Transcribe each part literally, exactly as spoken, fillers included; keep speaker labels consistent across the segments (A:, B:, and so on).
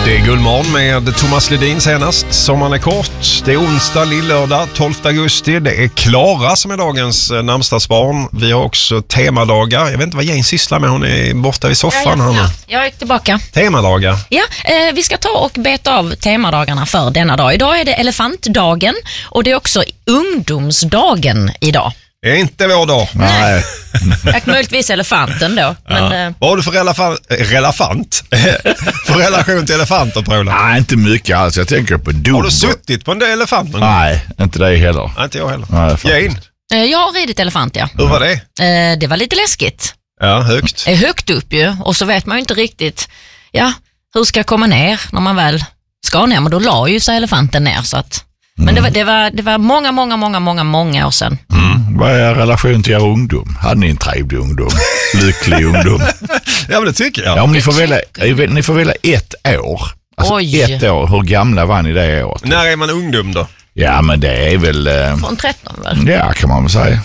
A: Det är Guldmorgon med Thomas Ledin senast. Sommaren är kort. Det är onsdag, lillördag, tolfte augusti. Det är Klara som är dagens namnsdagsbarn. Vi har också temadagar. Jag vet inte vad Jane sysslar med. Hon är borta vid soffan.
B: Ja, ja, ja. Jag är tillbaka.
A: Temadagar.
B: Ja, eh, vi ska ta och beta av temadagarna för denna dag. Idag är det elefantdagen och det är också ungdomsdagen idag.
A: Det är inte vår dag.
C: Nej.
B: Jag möjligtvis elefanten då. Men,
A: Ja.
B: eh,
A: Vad har du för relafant, relafant? för relation till elefanter, Prola?
C: Nej, inte mycket alls. Jag tänker på Dumbo.
A: Har du suttit på en elefant någon gång?
C: Nej, inte det heller.
A: Nej, inte jag heller.
C: Nej, faktiskt.
A: Jane,
B: eh, jag har ridit elefant, ja.
A: hur var det?
B: Eh, det var lite läskigt.
A: Ja, högt.
B: Det är högt upp ju och så vet man ju inte riktigt, ja, hur ska jag komma ner när man väl ska ner. Men då la ju sig elefanten ner så att... Men
C: Mm.
B: det var, det, var, det var många, många, många, många, många år sedan.
C: Mm. Vad är er relation till er ungdom? Hade ni en trevlig ungdom? Lycklig ungdom?
A: Ja, men det tycker jag.
C: Ja, om ni får välja, ni får välja ett år. Alltså
B: Oj.
C: ett år. Hur gamla var ni det året?
A: När är man ungdom då?
C: Ja, men det är väl... Eh,
B: Från tretton väl?
C: ja, kan man väl säga.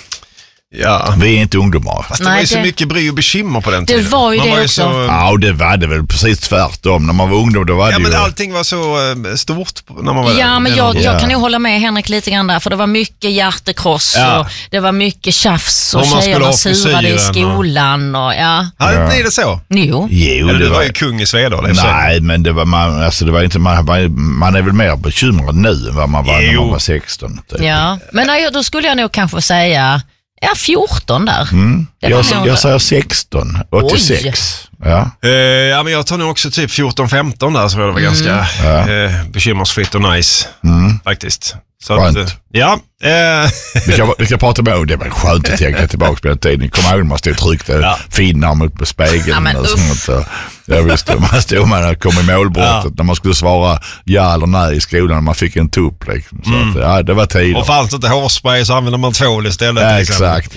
A: Ja.
C: Vi är inte ungdomar.
A: Fast det
B: Nej,
A: var ju så
B: det-
A: mycket bry och bekymmer på den
B: Det
A: tiden.
B: var ju
A: Man
B: det
A: var
B: också.
A: Så,
C: Ja, och det var det väl precis tvärtom. När man var ungdom, då var
A: ja,
C: det
A: men
C: ju...
A: allting var så eh, stort när man var
B: Ja, men jag,
C: Ja.
B: jag kan ju hålla med Henrik lite grann där, för det var mycket hjärtekross
A: Ja.
B: och det var mycket tjafs och
A: Och man skulle
B: tjejerna
A: ha
B: surade i
A: frisyren och-
B: skolan och ja.
A: Hade inte ni det så?
B: Jo.
C: Jo,
A: Eller
C: det
A: du var
C: var
A: ju kung i Svedala. i och för sig.
C: Nej, men det var man, alltså det var inte, man, man, man är väl mer bekymrad nu än vad man var när
A: Jo.
C: man var sexton. Typ.
B: Ja, men nej, då skulle jag nog kanske säga ja, fjorton där.
C: Mm.
B: Det var
C: Jag,
B: nog-
C: jag säger sexton, åttiosex. Ja.
A: Eh, ja, men jag tar nog också typ fjorton femton där, så det var ganska eh, bekymmersfritt och nice faktiskt. Så att,
C: Skönt.
A: eh, ja. Eh,
C: Vi, kan, vi kan prata med, det var skönt att tänka tillbaka på den tiden. Kom ihåg, man stod och tryckte
A: Ja.
C: finnamnet på spegeln.
B: Ja, men
C: och
B: uff.
C: sånt. Och jag visste, man stod man kom i målbrottet
A: Ja.
C: när man skulle svara ja eller nej i skolan när man fick en tupp. Liksom. Så att, ja, det var tider.
A: och fanns det inte hårspray så använde man tvål istället.
C: Ja,
A: till exempel.
C: exakt.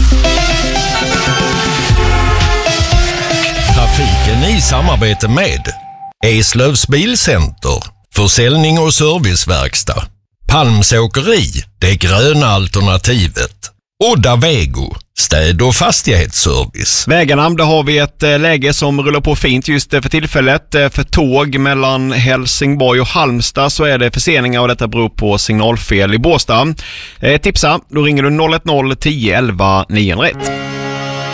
D: Trafiken i samarbete med Eslövs Bilcenter, försäljning och serviceverkstad, Palms åkeri, det gröna alternativet, Odda Vego, städ- och fastighetsservice.
E: Vägarna, där har vi ett eh, läge som rullar på fint just eh, för tillfället. Eh, för tåg mellan Helsingborg och Halmstad så är det förseningar och detta beror på signalfel i Båstad. Eh, tipsa, då ringer du noll ett noll tio elva niohundraett.